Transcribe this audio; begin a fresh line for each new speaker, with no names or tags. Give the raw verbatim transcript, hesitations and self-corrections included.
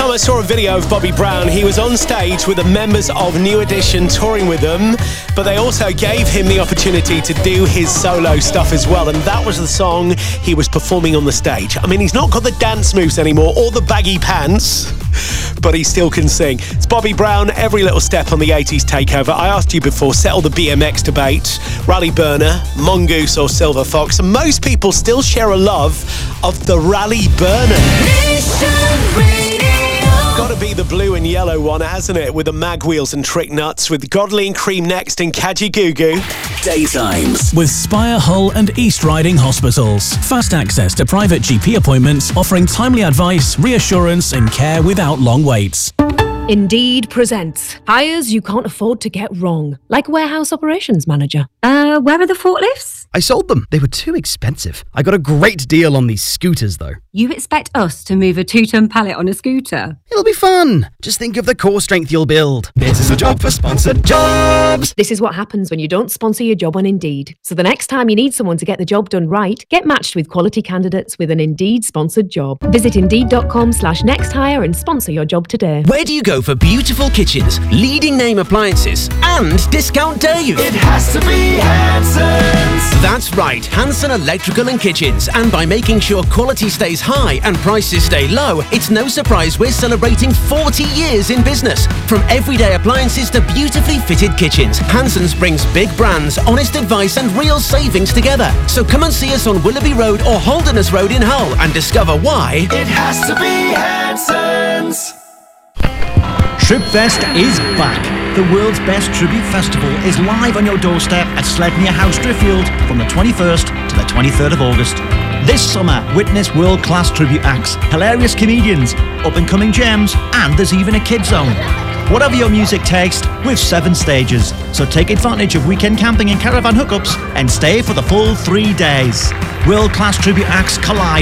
time I saw a video of Bobby Brown, he was on stage with the members of New Edition touring with them, but they also gave him the opportunity to do his solo stuff as well, and that was the song he was performing on the stage. I mean, he's not got the dance moves anymore or the baggy pants, but he still can sing. It's Bobby Brown, every little step on the eighties takeover. I asked you before, settle the B M X debate, Rally Burner, Mongoose or Silver Fox, and most people still share a love of the Rally Burner. Gotta be the blue and yellow one, hasn't it? With the mag wheels and trick nuts, with Godley and Cream next and Kaji Gugu.
Daytimes with Spire, Hull and East Riding Hospitals. Fast access to private G P appointments, offering timely advice, reassurance and care without long waits.
Indeed presents hires you can't afford to get wrong, like warehouse operations manager.
Uh, where are the forklifts?
I sold them. They were too expensive. I got a great deal on these scooters, though.
You expect us to move a two-ton pallet on a scooter?
It'll be fun. Just think of the core strength you'll build. This is a job for sponsored jobs.
This is what happens when you don't sponsor your job on Indeed. So the next time you need someone to get the job done right, get matched with quality candidates with an Indeed-sponsored job. Visit Indeed.com slash next hire and sponsor your job today.
Where do you go for beautiful kitchens, leading name appliances, and discount days?
It has to be Hanson's.
That's right, Hanson Electrical and Kitchens. And by making sure quality stays high and prices stay low, it's no surprise we're celebrating forty years in business. From everyday appliances to beautifully fitted kitchens, Hanson's brings big brands, honest advice and real savings together. So come and see us on Willoughby Road or Holderness Road in Hull and discover why
it has to be Hanson's.
Tripfest is back. The world's best tribute festival is live on your doorstep at Sledmere House, Driffield from the twenty-first to the twenty-third of August. This summer, witness world-class tribute acts, hilarious comedians, up-and-coming gems, and there's even a kid zone. Whatever your music taste, with seven stages. So take advantage of weekend camping and caravan hookups and stay for the full three days. World-class tribute acts collide